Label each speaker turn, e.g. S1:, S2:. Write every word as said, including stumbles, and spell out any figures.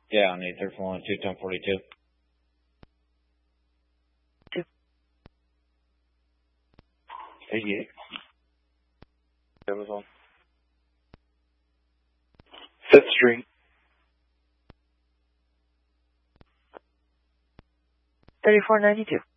S1: Yeah, on eighty-third floor, two ten forty-two.
S2: Two.
S1: eighty-eight.
S3: Amazon. Fifth Street.
S2: thirty-four ninety-two.